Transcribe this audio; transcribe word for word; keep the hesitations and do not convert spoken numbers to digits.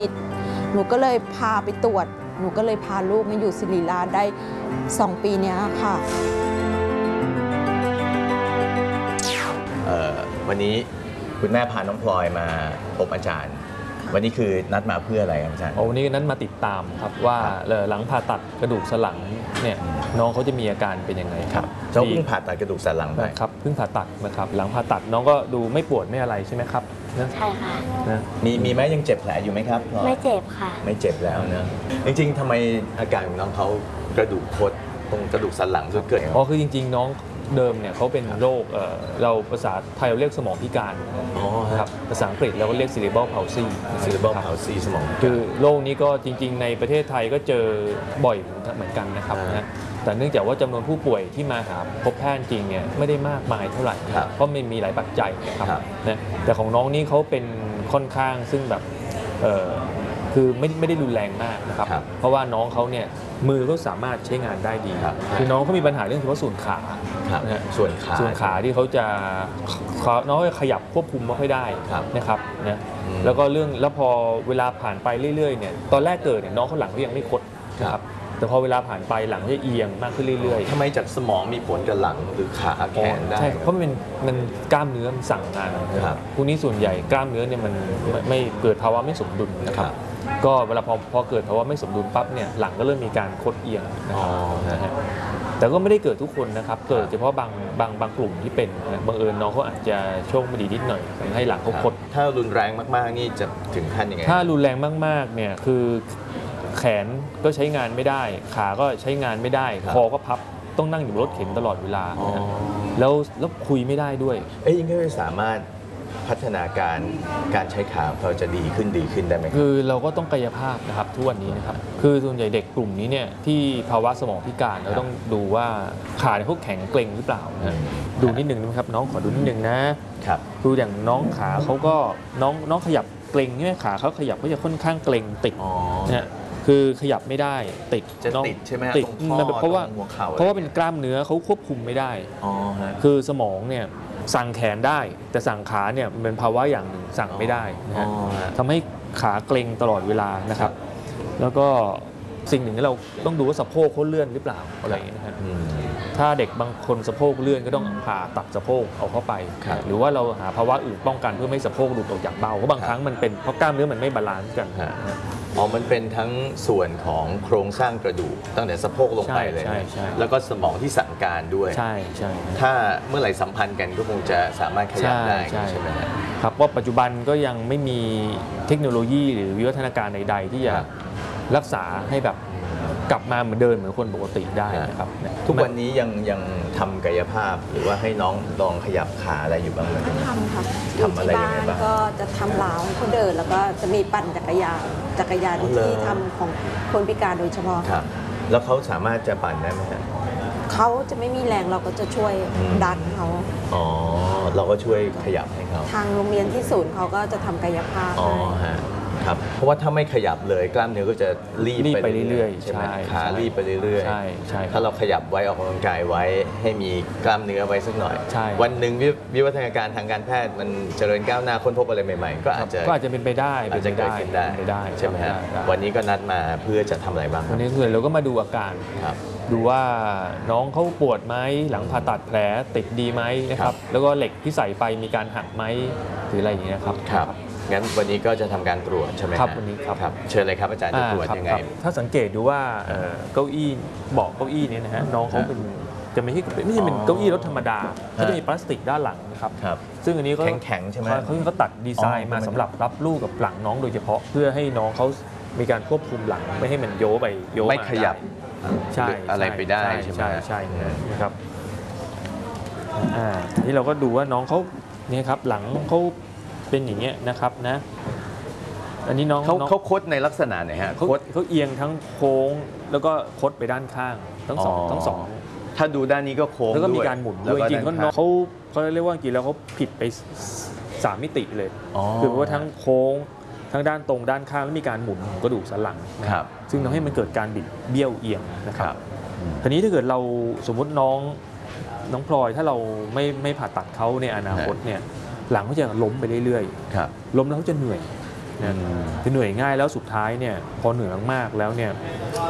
หนูก็เลยพาไปตรวจหนูก็เลยพาลูกมาอยู่ศิริราชได้สองปีนี้ค่ะวันนี้คุณแม่พาน้องพลอยมาพบอาจารย์วันนี้คือนัดมาเพื่ออะไรครับอาจารย์วันนี้นัดมาติดตามครับว่าหลังผ่าตัดกระดูกสันหลังเนี่ยน้องเขาจะมีอาการเป็นยังไงครับเจ้าเพิ่งผ่าตัดกระดูกสันหลังไปครับเพิ่งผ่าตัดนะครับหลังผ่าตัดน้องก็ดูไม่ปวดไม่อะไรใช่ไหมครับใช่ค่ะมีมีไหมยังเจ็บแผลอยู่ไหมครับไม่เจ็บค่ะไม่เจ็บแล้วนะจริงๆทำไมอาการของน้องเขากระดูกคดตรงกระดูกสันหลังเกิดอ๋อคือจริงๆน้องเดิมเนี่ยเขาเป็นโรคเราภาษาไทยเราเรียกสมองพิการนะครับภาษาอังกฤษเราก็เรียก cerebral palsy cerebral palsy สมองคือโรคนี้ก็จริงๆในประเทศไทยก็เจอบ่อยเหมือนกันนะครับนะแต่เนื่องจากว่าจำนวนผู้ป่วยที่มาหาพบแพทย์จริงเนี่ยไม่ได้มากมายเท่าไหร่เพราะมันมีหลายปัจจัยนะครับนะแต่ของน้องนี่เขาเป็นค่อนข้างซึ่งแบบคือไม่ไม่ได้รุนแรงมากนะครับเพราะว่าน้องเขาเนี่ยมือก็สามารถใช้งานได้ดีคือน้องเขามีปัญหาเรื่องเฉพาะส่วนขาส่วนขาส่วนขาที่เขาจะน้องขยับควบคุมไม่ค่อยได้นะครับนะแล้วก็เรื่องแล้วพอเวลาผ่านไปเรื่อยๆเนี่ยตอนแรกเกิดเนี่ยน้องเขาหลังเขายังไม่คดนะครับแต่พอเวลาผ่านไปหลังจะเอียงมากขึ้นเรื่อยๆทำไมจากสมองมีผลกับหลังหรือขาแขนได้ใช่เพราะมันเป็นมันกล้ามเนื้อมันสั่งงานนะครับพวกนี้ส่วนใหญ่กล้ามเนื้อเนี่ยมันไม่เกิดภาวะไม่สมดุลนะครับก็เวลาพอพอเกิดภาวะไม่สมดุลปั๊บเนี่ยหลังก็เริ่มมีการคดเอียงนะครับแต่ก็ไม่ได้เกิดทุกคนนะครับเกิดเฉพาะบางบางบางกลุ่มที่เป็นบังเอิญน้องเขาอาจจะโชคไม่ดีนิดหน่อยทำให้หลังเขาคดถ้ารุนแรงมากๆนี่จะถึงขั้นยังไงถ้ารุนแรงมากๆเนี่ยคือแขนก็ใช้งานไม่ได้ขาก็ใช้งานไม่ได้คอก็พับต้องนั่งอยู่รถเข็นตลอดเวลาแล้วแล้วคุยไม่ได้ด้วยเอ้ยยังไม่สามารถพัฒนาการการใช้ขาเราจะดีขึ้นดีขึ้นได้ไหมคือเราก็ต้องกายภาพนะครับทุกวันนี้นะครับคือส่วนใหญ่เด็กกลุ่มนี้เนี่ยที่ภาวะสมองพิการเราต้องดูว่าขาเขาแข็งเกร็งหรือเปล่านะดูนิดนึงนะครับน้องขอดูนิดนึงนะครับดูอย่างน้องขาเขาก็น้องน้องขยับเกร็งใช่ไหมขาเขาขยับก็จะค่อนข้างเกร็งติดนะคือขยับไม่ได้ติดจะติดใช่ไหมติดเพราะว่าเพราะว่าเป็นกล้ามเนื้อเขาควบคุมไม่ได้คือสมองเนี่ยสั่งแขนได้แต่สั่งขาเนี่ยมันเป็นภาวะอย่างหนึ่งสั่งไม่ได้นะฮะทำให้ขาเกร็งตลอดเวลานะครับแล้วก็สิ่งหนึ่งที่เราต้องดูว่าสะโพกเขาเลื่อนหรือเปล่าอะไรอย่างนี้นะครับถ้าเด็กบางคนสะโพกเลื่อนก็ต้องผ่าตัดสะโพกเอาเข้าไปหรือว่าเราหาภาวะอื่นป้องกันเพื่อไม่สะโพกหลุดออกจากเบ้าเพราะบางครั้งมันเป็นเพราะกล้ามเนื้อมันไม่บาลานซ์กันอ๋อมันเป็นทั้งส่วนของโครงสร้างกระดูกตั้งแต่สะโพกลงไปเลยแล้วก็สมองที่สั่งการด้วยใช่ใช่ถ้าเมื่อไหร่สัมพันธ์กันก็คงจะสามารถขยับได้ใช่ไหมครับว่าปัจจุบันก็ยังไม่มีเทคโนโลยีหรือวิวัฒนาการใดๆที่จะรักษาให้แบบกลับมาเหมือนเดิมเหมือนคนปกติได้นะครับทุกวันนี้ยังยังทำกายภาพหรือว่าให้น้องลองขยับขาอะไรอยู่บ้างไหมทำค่ะทำอะไรยังไงบ้างก็จะทำล้าวให้เขาเดินแล้วก็จะมีปั่นจักรยานจักรยานที่ทำของคนพิการโดยเฉพาะครับแล้วเขาสามารถจะปั่นได้ไหมครับเขาจะไม่มีแรงเราก็จะช่วยดันเขาอ๋อเราก็ช่วยขยับให้เขาทางโรงเรียนที่ศูนย์เขาก็จะทำกายภาพอ๋อฮะครับเพราะว่าถ้าไม่ขยับเลยกล้ามเนื้อก็จะรีบไปเรื่อยๆใช่ไหมขารีบไปเรื่อยๆใช่ใช่ถ้าเราขยับไว้ออกกำลังกายไว้ให้มีกล้ามเนื้อไว้สักหน่อยวันหนึ่งวิวัฒนาการทางการแพทย์มันเจริญก้าวหน้าค้นพบอะไรใหม่ๆก็อาจจะก็อาจจะเป็นไปได้อาจจะเกิดขึ้นได้ใช่ไหมครับวันนี้ก็นัดมาเพื่อจะทำอะไรบ้างวันนี้คือเราก็มาดูอาการดูว่าน้องเขาปวดไหมหลังผ่าตัดแผลติดดีไหมนะครับแล้วก็เหล็กที่ใส่ไปมีการหักไหมหรืออะไรอย่างเงี้ยครับงั้นวันนี้ก็จะทำการตรวจใช่ไหมครับวันนี้ครับเชิญเลยครับอาจารย์จะตรวจยังไงถ้าสังเกตดูว่าเก้าอี้เบาะเก้าอี้เนี่ยนะฮะน้องเขาเป็นจะไม่ใช่ไม่ใช่เป็นเก้าอี้รถธรรมดาเขาจะมีพลาสติกด้านหลังนะครับซึ่งอันนี้ก็แข็งๆใช่ไหมเขาเขาตัดดีไซน์มาสำหรับรับลูกกับหลังน้องโดยเฉพาะเพื่อให้น้องเขามีการควบคุมหลังไม่ให้มันโยไปโยไม่ขยับใช่อะไรไปได้ใช่ไหมใช่ใช่นะครับอ่าที่เราก็ดูว่าน้องเขาเนี่ยครับหลังเขาเป็นอย่างเงี้ยนะครับนะอันนี้น้องเขาเขาคดในลักษณะไหนฮะเขาเขาเอียงทั้งโค้งแล้วก็คดไปด้านข้างทั้งสองทั้งสองถ้าดูด้านนี้ก็โค้งแล้วก็มีการหมุนด้วยจริงๆก็น้องเขาเขาเรียกว่าจริงแล้วเขาผิดไปสามมิติเลยคือว่าทั้งโค้งทั้งด้านตรงด้านข้างแล้วมีการหมุนของกระดูกสันหลังครับซึ่งทำให้มันเกิดการบิดเบี้ยวเอียงนะครับทีนี้ถ้าเกิดเราสมมติน้องน้องพลอยถ้าเราไม่ไม่ผ่าตัดเขาในอนาคตเนี่ยหลังเขาจะล้มไปเรื่อยๆล้มแล้วเขาจะเหนื่อยนะคือเหนื่อยง่ายแล้วสุดท้ายเนี่ยพอเหนื่อยมากๆแล้วเนี่ย